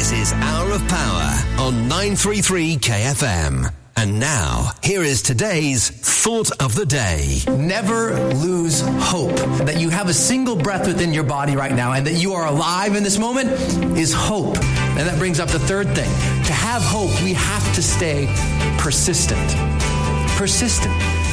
This is Hour of Power on 933 KFM. And now, here is today's Thought of the Day. Never lose hope. That you have a single breath within your body right now and that you are alive in this moment is hope. And that brings up the third thing. To have hope, we have to stay persistent. Persistent.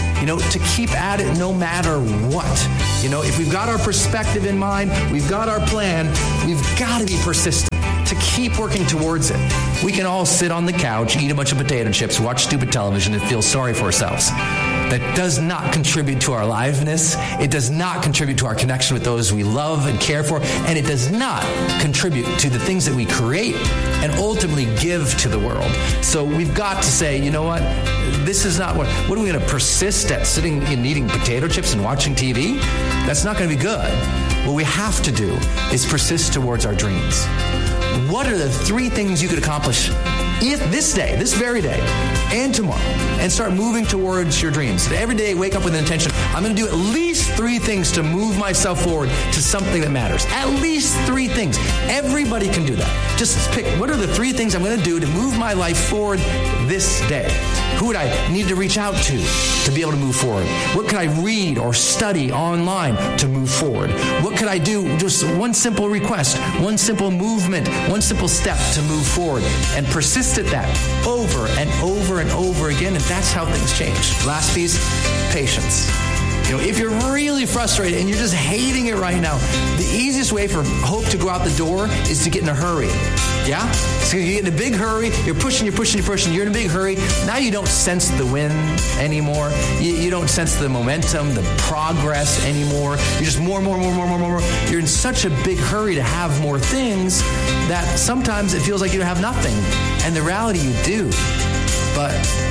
To keep at it no matter what. If we've got our perspective in mind, we've got our plan, we've got to be persistent to keep working towards it. We can all sit on the couch, eat a bunch of potato chips, watch stupid television, and feel sorry for ourselves. That does not contribute to our aliveness. It does not contribute to our connection with those we love and care for. And it does not contribute to the things that we create and ultimately give to the world. So we've got to say, you know what? This is not what are we going to persist at sitting and eating potato chips and watching TV? That's not going to be good. What we have to do is persist towards our dreams. What are the 3 things you could accomplish if this day, this very day, and tomorrow, and start moving towards your dreams? Every day, wake up with an intention. I'm going to do at least 3 things to move myself forward to something that matters. At least 3 things. Everybody can do that. Just pick, what are the 3 things I'm going to do to move my life forward this day? Who would I need to reach out to be able to move forward? What could I read or study online to move forward? What could I do? Just one simple request, one simple movement, one simple step to move forward, and persist at that over and over and over again, and that's how things change. Last piece, patience. If you're really frustrated and you're just hating it right now, the easiest way for hope to go out the door is to get in a hurry. Yeah? So you get in a big hurry, you're pushing, you're in a big hurry. Now you don't sense the win anymore. You don't sense the momentum, the progress anymore. You're just more. You're in such a big hurry to have more things that sometimes it feels like you have nothing. And the reality, you do. But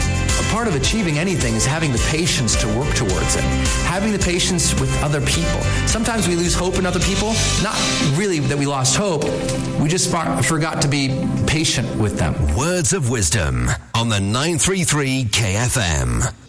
a part of achieving anything is having the patience to work towards it. Having the patience with other people. Sometimes we lose hope in other people. Not really that we lost hope. We just forgot to be patient with them. Words of wisdom on the 933 KFM.